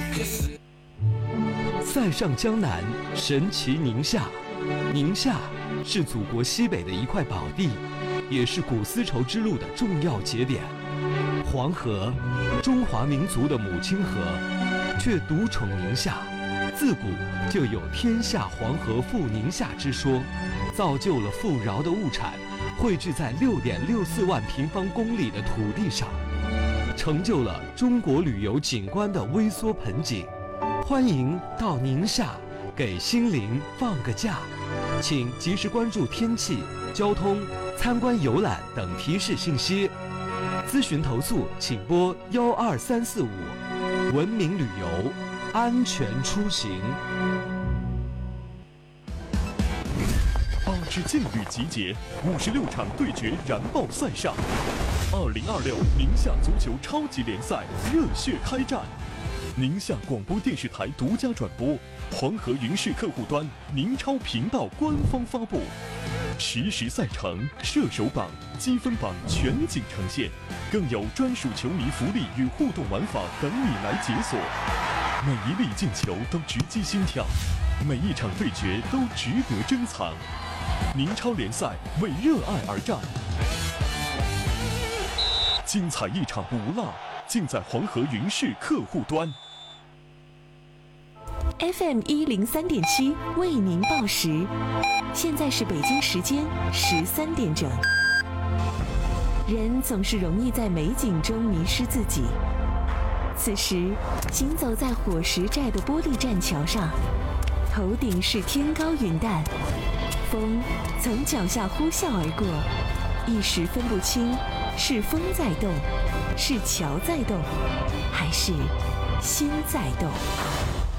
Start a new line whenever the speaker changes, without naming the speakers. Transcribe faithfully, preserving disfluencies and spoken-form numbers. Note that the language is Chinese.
塞上江南，神奇宁夏。宁夏是祖国西北的一块宝地，也是古丝绸之路的重要节点。黄河，中华民族的母亲河，却独宠宁夏。自古就有天下黄河赴宁夏之说，造就了富饶的物产汇聚在六点六四万平方公里的土地上，成就了中国旅游景观的微缩盆景。欢迎到宁夏给心灵放个假，请及时关注天气、交通、参观游览等提示信息。咨询投诉请拨幺二三四五。文明旅游，安全出行。
八支劲旅集结，五十六场对决燃爆赛上。二零二六宁夏足球超级联赛热血开战。宁夏广播电视台独家转播，黄河云视客户端、宁超频道官方发布，实时赛程、射手榜、积分榜全景呈现，更有专属球迷福利与互动玩法等你来解锁。每一粒进球都直击心跳，每一场对决都值得珍藏。宁超联赛为热爱而战，精彩一场不落，尽在黄河云视客户端。
F M 一零三点七为您报时，现在是北京时间十三点整。人总是容易在美景中迷失自己，此时行走在火石寨的玻璃栈桥上，头顶是天高云淡，风从脚下呼啸而过，一时分不清是风在动，是桥在动，还是心在动。